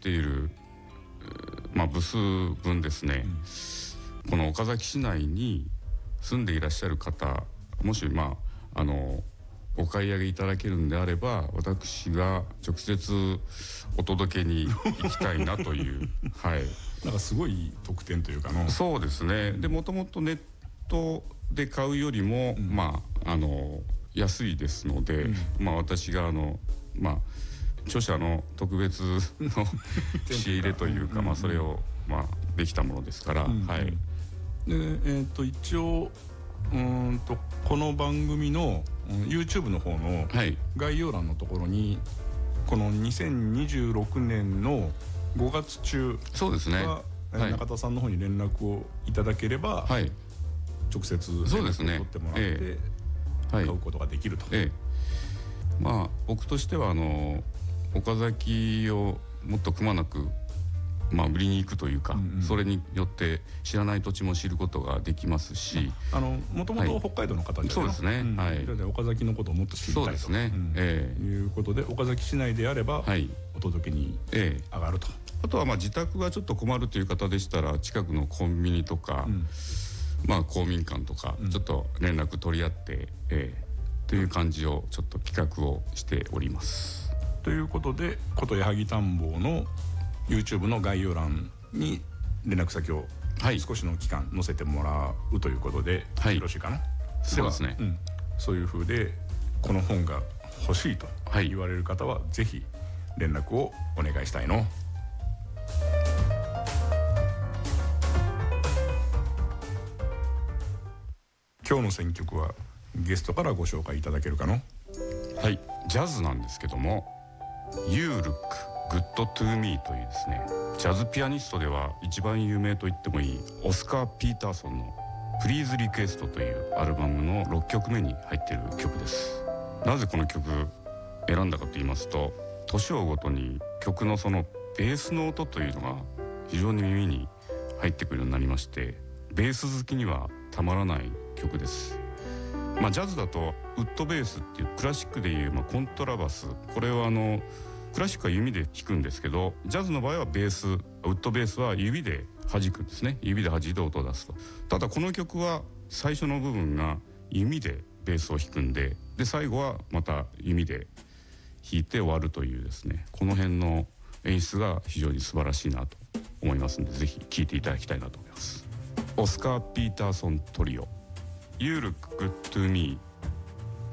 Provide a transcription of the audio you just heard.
っている、部数分ですね、この岡崎市内に住んでいらっしゃる方、もしお買い上げいただけるんであれば、私が直接お届けに行きたいなというはい、 なんかすごい特典というかの。 そうですね。でもともとネットで買うよりも、安いですので、私が著者の特別の仕入れというか、それをできたものですから、はい。 で一応この番組の YouTube の方の概要欄のところに、この2026年の5月中は中田さんの方に連絡をいただければ、直接連絡を取ってもらって買うことができると。 僕としては岡崎をもっとくまなく売りに行くというか、それによって知らない土地も知ることができますし、 もともと北海道の方じゃないですか。 そうですね、はい、 岡崎のことをもっと知りたいということで、岡崎市内であればお届けに上がると。 あとは自宅がちょっと困るという方でしたら、近くのコンビニとか、公民館とかちょっと連絡取り合って、という感じをちょっと企画をしております。 ということで、琴矢作田んぼの YouTube の概要欄に連絡先を少しの期間載せてもらうということで、よろしいかな。 そうですね。 そういう風でこの本が欲しいと言われる方は、ぜひ連絡をお願いしたいの。今日の選曲はゲストからご紹介いただけるかの。 はい、ジャズなんですけども、 You Look Good to Me というですね、ジャズピアニストでは一番有名と言ってもいいオスカー・ピーターソンのプリーズリクエストというアルバムの6曲目に入っている曲です。なぜこの曲選んだかと言いますと、年をごとに曲のそのベースの音というのが非常に耳に入ってくるようになりまして、ベース好きにはたまらない曲です。ジャズだとウッドベースっていう、クラシックでいうコントラバス、これはクラシックは弓で弾くんですけど、ジャズの場合はベース、ウッドベースは指で弾くんですね。指で弾いて音を出すと。ただこの曲は最初の部分が弓でベースを弾くんで、最後はまた弓で弾いて終わるというですね、この辺の演出が非常に素晴らしいなと思いますので、ぜひ聴いていただきたいなと思います。オスカー・ピーターソントリオ、 You Look Good to Me